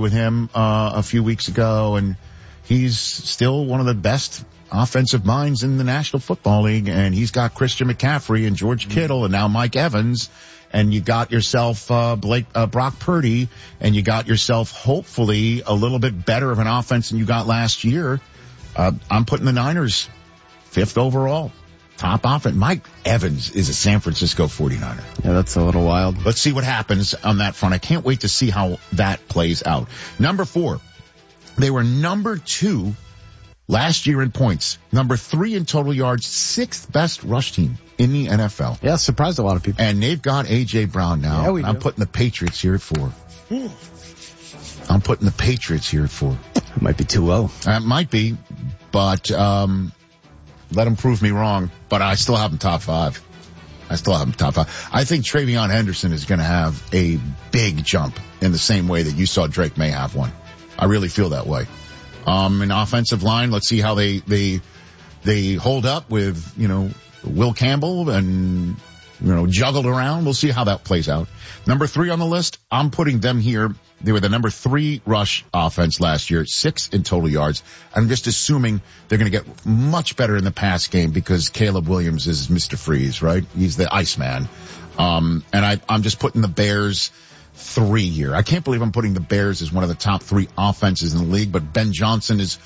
with him a few weeks ago, and he's still one of the best offensive minds in the National Football League, and he's got Christian McCaffrey and George Kittle and now Mike Evans, and you got yourself Brock Purdy, and you got yourself hopefully a little bit better of an offense than you got last year. I'm putting the Niners 5th overall. Top offense. Mike Evans is a San Francisco 49er. Yeah, that's a little wild. Let's see what happens on that front. I can't wait to see how that plays out. Number 4, they were number 2 last year in points, number 3 in total yards, 6th best rush team in the NFL. Yeah, surprised a lot of people. And they've got A.J. Brown now. Yeah, we do. I'm putting the Patriots here at 4. I'm putting the Patriots here at 4. It might be too low. It might be, but let them prove me wrong. But I still have them top 5. I think TreVeyon Henderson is going to have a big jump in the same way that you saw Drake May have one. I really feel that way. An offensive line, let's see how they hold up with, Will Campbell and, juggled around. We'll see how that plays out. Number 3 on the list, I'm putting them here. They were the number 3 rush offense last year, 6th in total yards. I'm just assuming they're going to get much better in the pass game because Caleb Williams is Mr. Freeze, right? He's the Iceman. And I'm just putting the Bears 3 here. I can't believe I'm putting the Bears as one of the top 3 offenses in the league, but Ben Johnson is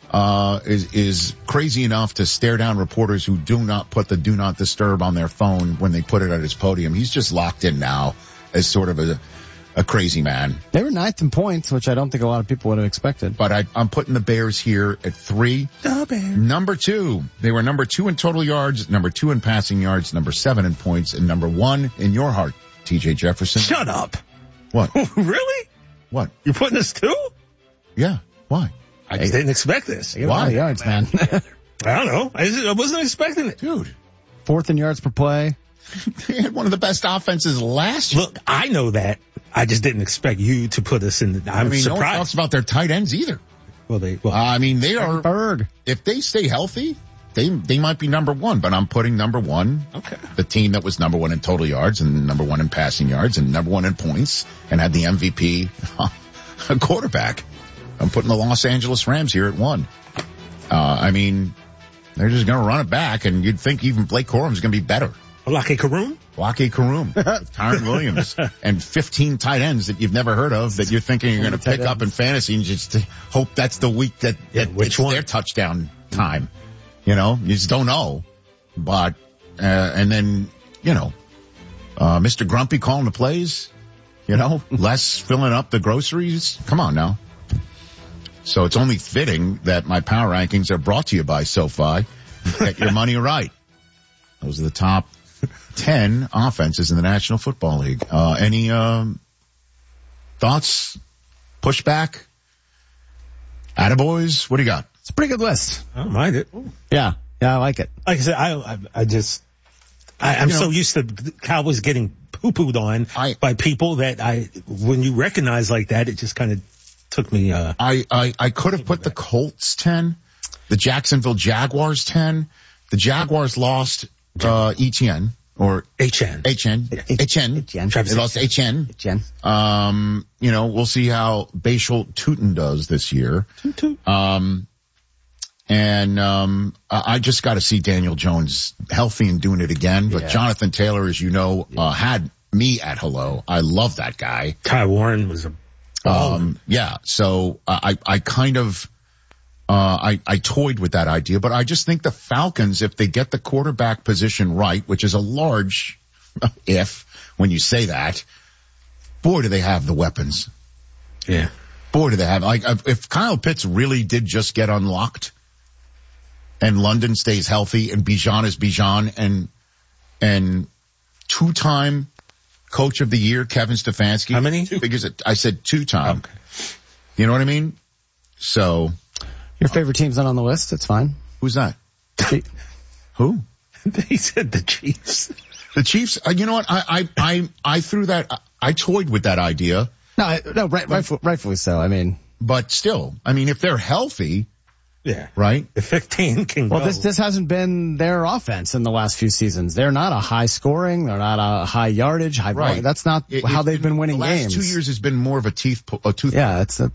crazy enough to stare down reporters who do not put the do not disturb on their phone when they put it at his podium. He's just locked in now as sort of a crazy man. They were 9th in points, which I don't think a lot of people would have expected. But I'm putting the Bears here at 3. The Bears. Number 2, they were number 2 in total yards, number 2 in passing yards, number 7 in points, and number 1 in your heart, TJ Jefferson. Shut up. What? Really? What? You're putting us 2? Yeah. Why? I just didn't expect this. Why? Yards, man. I don't know. I wasn't expecting it. Dude. 4th in yards per play. They had one of the best offenses last year. Look, I know that. I just didn't expect you to put us in. I'm surprised. No one talks about their tight ends either. They are. Berg. If they stay healthy, they might be number 1. But I'm putting number 1. Okay. The team that was number 1 in total yards and number 1 in passing yards and number 1 in points and had the MVP quarterback. I'm putting the Los Angeles Rams here at 1. They're just going to run it back, and you'd think even Blake Corum's going to be better. Lake Karoom, Tyron Williams, and 15 tight ends that you've never heard of that you're thinking you're going to pick up in fantasy and just hope that's the week that it's their touchdown time. You just don't know. But, and then, Mr. Grumpy calling the plays, Les filling up the groceries. Come on now. So it's only fitting that my power rankings are brought to you by SoFi. Get your money right. Those are the top 10 offenses in the National Football League. Any thoughts? Pushback? Attaboys? What do you got? It's a pretty good list. I don't mind it. Yeah, I like it. Like I said, I'm so used to Cowboys getting poo-pooed on by people that when you recognize like that, it just kind of took me. I could have put the Colts 10, the Jacksonville Jaguars 10. The Jaguars lost Etienne or HN. They lost HN. We'll see how Bashal Tutin does this year. I just got to see Daniel Jones healthy and doing it again. But Jonathan Taylor, as you know, had me at hello. I love that guy. Ty Warren was a So I kind of I toyed with that idea, but I just think the Falcons, if they get the quarterback position right, which is a large if when you say that, boy, do they have the weapons. Yeah. Boy, do they have. If Kyle Pitts really did just get unlocked and London stays healthy and Bijan is Bijan and 2-time Coach of the Year, Kevin Stefanski. How many? Because I said 2-time. Okay. You know what I mean? So. Your favorite team's not on the list. It's fine. Who's that? Who? He said the Chiefs. The Chiefs. You know what? I threw that. I toyed with that idea. No, rightfully so. But still, if they're healthy. Yeah. Right? The 15 can go. Well, this hasn't been their offense in the last few seasons. They're not a high scoring. They're not a high yardage, high volume. That's not how they've been winning games. The last 2 years has been more of a tooth. Yeah, it's